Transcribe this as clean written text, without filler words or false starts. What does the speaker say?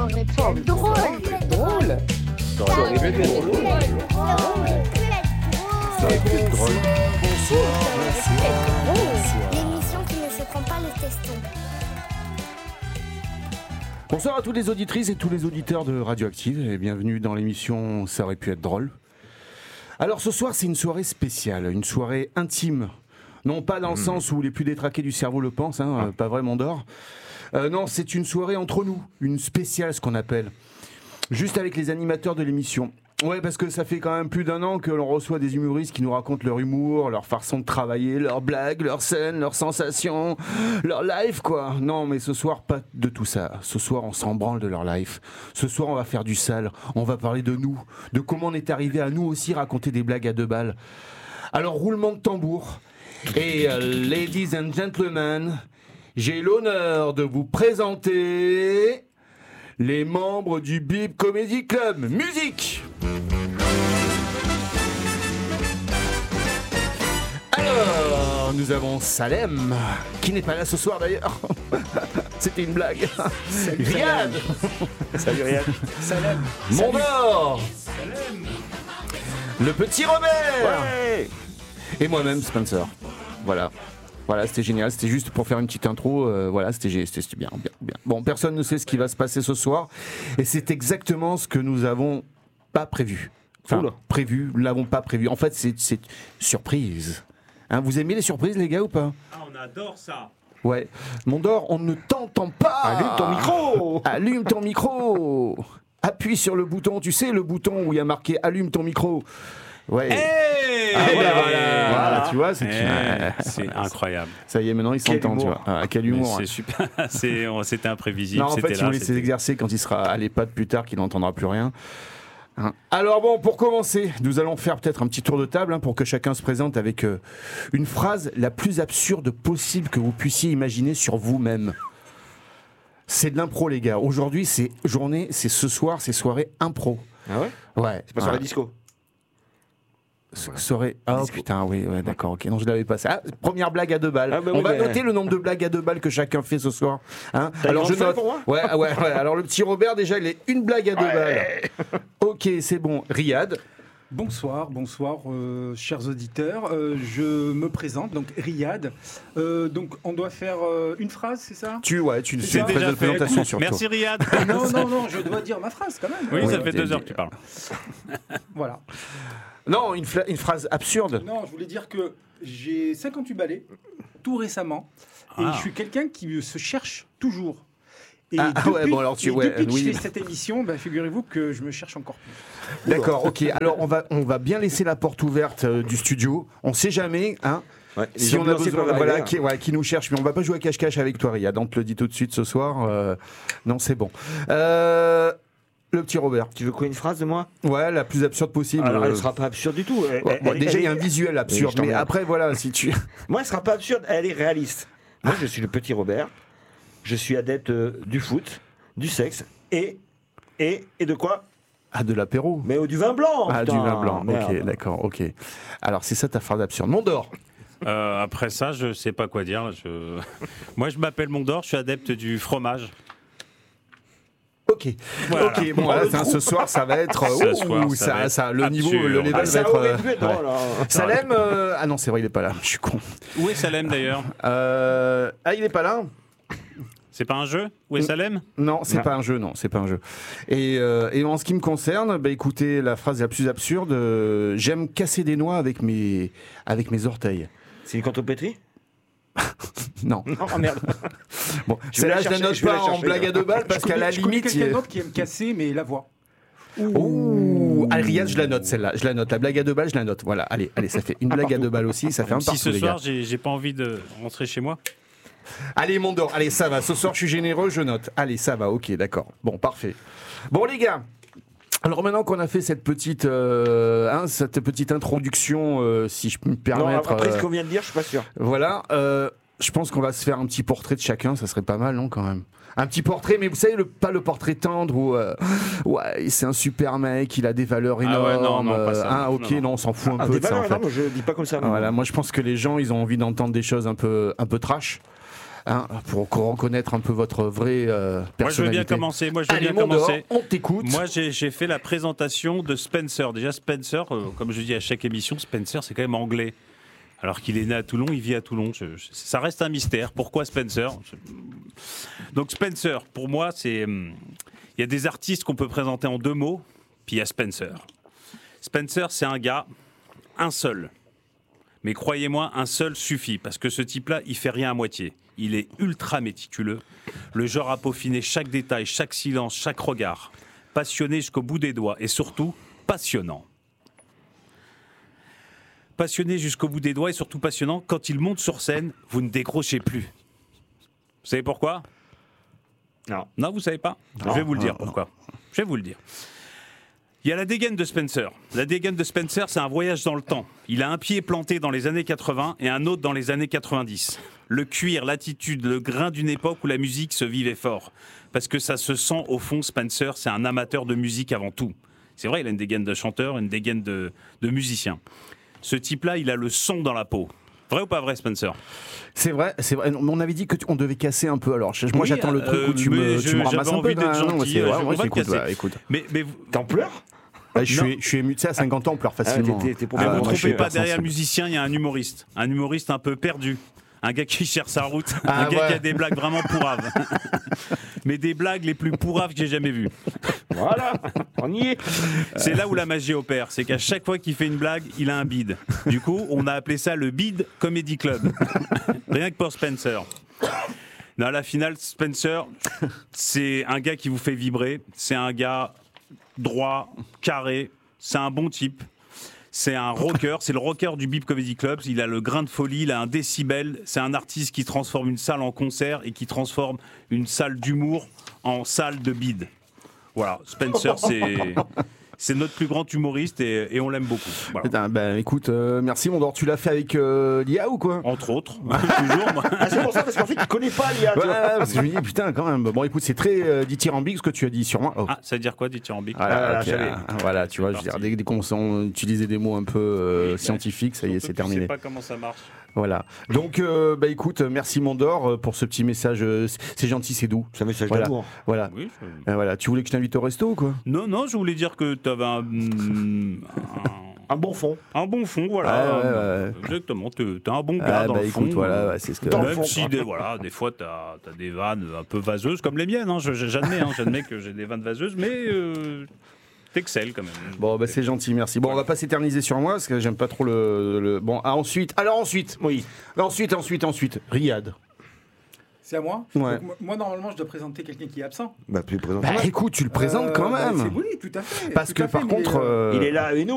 aurait pu être drôle. Ça aurait pu être drôle. Ça aurait pu être drôle. L'émission qui ne se prend pas le teston. Bonsoir à toutes les auditrices et tous les auditeurs de Radioactive et bienvenue dans l'émission Ça aurait pu être drôle. Alors ce soir c'est une soirée spéciale, une soirée intime. Non pas dans le sens où les plus détraqués du cerveau le pensent, pas vraiment d'or. Non, c'est une soirée entre nous, une spéciale ce qu'on appelle. Juste avec les animateurs de l'émission. Ouais, parce que ça fait quand même plus d'un an que l'on reçoit des humoristes qui nous racontent leur humour, leur façon de travailler, leurs blagues, leurs scènes, leurs sensations, leur life, quoi. Non, mais ce soir, pas de tout ça. Ce soir, on s'en branle de leur life. Ce soir, on va faire du sale. On va parler de nous, de comment on est arrivé à nous aussi raconter des blagues à 2 balles. Alors, roulement de tambour. Et ladies and gentlemen, j'ai l'honneur de vous présenter les membres du Bip Comedy Club. Musique! Alors, nous avons Salem, qui n'est pas là ce soir d'ailleurs. C'était une blague. Riyad. Salut Riyad. Salem. Mondor. Salem. Le petit Robert. Ouais. Et moi-même, Spencer. Voilà, c'était génial. C'était juste pour faire une petite intro. Voilà, c'était bien. Bon, personne ne sait ce qui va se passer ce soir. Et c'est exactement ce que nous avons pas prévu. Enfin, prévu, nous l'avons pas prévu. En fait, c'est surprise. Hein, vous aimez les surprises, les gars, ou pas? Ah, on adore ça. Ouais. Mondor, on ne t'entend pas. Allume ton micro. Allume ton micro. Appuie sur le bouton, tu sais, le bouton où il y a marqué allume ton micro. Ouais. Hey Voilà, tu vois, c'est incroyable. Ça y est, maintenant il s'entend, tu vois. Ah, quel humour. C'est super. C'était imprévisible. Non, en fait, il voulait s'exercer quand il sera à l'EHPAD plus tard, qu'il n'entendra plus rien. Hein. Alors bon, pour commencer, nous allons faire peut-être un petit tour de table pour que chacun se présente avec une phrase la plus absurde possible que vous puissiez imaginer sur vous-même. C'est de l'impro, les gars. Aujourd'hui, c'est ce soir, c'est soirée impro. Ah ouais? Ouais. C'est pas sur la disco. Soirée. Oh putain, oui, ouais, d'accord, ok. Non, je l'avais pas. Ah, première blague à 2 balles. Ah, bah, on oui, va noter le nombre de blagues à 2 balles que chacun fait ce soir. Hein. Alors je note. Pour moi Ouais. Alors le petit Robert, déjà, il est une blague à 2 balles. Ok, c'est bon. Riyad. Bonsoir, chers auditeurs. Je me présente, donc Riyad. Donc on doit faire une phrase, c'est ça? Tu fais une déjà présentation sur toi. Merci Riyad. Non, je dois dire ma phrase quand même. Oui, ça fait 2 heures que tu parles. Voilà. Non, une phrase absurde. Non, je voulais dire que j'ai 58 balais, tout récemment, et je suis quelqu'un qui se cherche toujours. Et depuis que je fais cette émission, figurez-vous que je me cherche encore plus. D'accord, ok. Alors on va bien laisser la porte ouverte du studio. On sait jamais, hein. Ouais, si on a besoin, qui nous cherche, mais on va pas jouer à cache-cache avec toi, Riyad. On te le dit tout de suite ce soir. Non, c'est bon. Le petit Robert. Tu veux quoi, une phrase de moi? Ouais, la plus absurde possible. Alors, elle sera pas absurde du tout. Déjà, il y a un visuel absurde, mais après, voilà, si tu... Moi, elle sera pas absurde, elle est réaliste. Moi, je suis le petit Robert. Je suis adepte du foot, du sexe et de quoi? Ah, de l'apéro. Mais du vin blanc. Ah, putain, du vin blanc. merde. Ok, d'accord, ok. Alors, c'est ça ta phrase absurde. Mondor. Après ça, je sais pas quoi dire. Moi, je m'appelle Mondor, je suis adepte du fromage. Ok. Voilà. Ok. Bon, là, ce soir, ça va être. Le niveau, le level va Ça être. aurait pu être drôle. Salem. Ah non, c'est vrai, il est pas là. Je suis con. Où est Salem d'ailleurs? Ah, il est pas là. C'est pas un jeu? Où est Salem? Non, c'est pas un jeu, non, c'est pas un jeu. Et en ce qui me concerne, écoutez, la phrase la plus absurde, j'aime casser des noix avec mes orteils. C'est une contrepétrie? Non. Oh merde. Bon, celle-là, je la note pas en blague à 2 balles parce qu'à la limite. Quelqu'un d'autre qui aime casser, mais la voix. Ouh, Riyad, je la note celle-là, je la note. La blague à 2 balles, je la note. Voilà, allez, ça fait une blague à 2 balles aussi, ça fait un partout. Si ce les soir, gars. j'ai pas envie de rentrer chez moi. Allez, Mondor, allez, ça va. Ce soir, je suis généreux, je note. Allez, ça va, ok, d'accord. Bon, parfait. Bon, les gars. Alors maintenant qu'on a fait cette petite introduction, si je peux me permettre. Non, après ce qu'on vient de dire, je suis pas sûr. Voilà, je pense qu'on va se faire un petit portrait de chacun, ça serait pas mal, non, quand même. Un petit portrait, mais vous savez, pas le portrait tendre où ouais, c'est un super mec, il a des valeurs énormes. Ah ouais, non, pas ça. Ok, non, on s'en fout un peu des de ça. valeurs En fait. énormes, je dis pas comme ça. Voilà, moi je pense que les gens, ils ont envie d'entendre des choses un peu trash. pour reconnaître un peu votre vraie personnalité. Moi, je veux bien commencer. Allez, Mondor, on t'écoute. Moi, j'ai fait la présentation de Spencer. Déjà, Spencer, comme je dis à chaque émission, Spencer, c'est quand même anglais. Alors qu'il est né à Toulon, il vit à Toulon. Ça reste un mystère. Pourquoi Spencer ? Donc Spencer, pour moi, il y a des artistes qu'on peut présenter en 2 mots, puis il y a Spencer. Spencer, c'est un gars, un seul. Mais croyez-moi, un seul suffit, parce que ce type-là, il fait rien à moitié. Il est ultra méticuleux, le genre à peaufiner chaque détail, chaque silence, chaque regard. Passionné jusqu'au bout des doigts, et surtout, passionnant. Passionné jusqu'au bout des doigts et surtout passionnant, quand il monte sur scène, vous ne décrochez plus. Vous savez pourquoi ? Non. Non, vous savez pas ? Je vais vous le dire pourquoi. Je vais vous le dire. Il y a la dégaine de Spencer. La dégaine de Spencer, c'est un voyage dans le temps. Il a un pied planté dans les années 80 et un autre dans les années 90. Le cuir, l'attitude, le grain d'une époque où la musique se vivait fort. Parce que ça se sent au fond, Spencer, c'est un amateur de musique avant tout. C'est vrai, il a une dégaine de chanteur, une dégaine de musicien. Ce type-là, il a le son dans la peau. Vrai ou pas vrai, Spencer ? C'est vrai. On avait dit qu'on devait casser un peu. Alors, moi, j'attends le truc où tu me ramasses un peu. Écoute. Mais t'en pleures ? Je suis ému de ça à 50 ans, on pleure facilement. Ne vous trompez pas, derrière le musicien, il y a un humoriste. Un humoriste un peu perdu. Un gars qui cherche sa route. Un gars qui a des blagues vraiment pourraves. Mais des blagues les plus pourraves que j'ai jamais vues. Voilà, on y est. C'est là où la magie opère. C'est qu'à chaque fois qu'il fait une blague, il a un bide. Du coup, on a appelé ça le Bide Comedy Club. Rien que pour Spencer. Non, à la finale, Spencer, c'est un gars qui vous fait vibrer. C'est un gars droit, carré. C'est un bon type. C'est un rocker, c'est le rocker du Bip Comedy Club. Il a le grain de folie, il a un décibel. C'est un artiste qui transforme une salle en concert et qui transforme une salle d'humour en salle de bide. Voilà, Spencer, c'est notre plus grand humoriste et on l'aime beaucoup. Voilà. Écoute, merci Mondor. Tu l'as fait avec Lia ou quoi ? Entre autres, toujours. Moi. C'est pour ça, parce qu'en fait, il connaît pas Lia. Parce que je me dis, putain, quand même. Bon, écoute, c'est très dithyrambique ce que tu as dit sur moi. Oh. Ah, ça veut dire quoi, dithyrambique ? Voilà, tu vois, je veux dire, dès qu'on utilisait des mots un peu scientifiques, ça y est, c'est terminé. Je sais pas comment ça marche. Voilà. Donc, écoute, merci Mondor pour ce petit message. C'est gentil, c'est doux. C'est un message d'amour. Voilà. Oui, voilà. Tu voulais que je t'invite au resto ou quoi ? Non, je voulais dire que tu avais un bon fond. Un bon fond, voilà. Exactement. Tu as un bon gars dans le fond. Voilà, c'est ce que. Même si des fois tu as des vannes un peu vaseuses comme les miennes. Hein, j'admets que j'ai des vannes vaseuses, mais. T'excelles quand même. Bon, c'est gentil, merci. Bon, on va pas s'éterniser sur moi parce que j'aime pas trop le... Bon, ensuite, oui. Ensuite, Riyad. C'est à moi ? Ouais. Donc, moi, normalement, je dois présenter quelqu'un qui est absent. Tu le présentes. Écoute, tu le présentes quand même. Oui, tout à fait. Parce que par contre... il est là avec nous.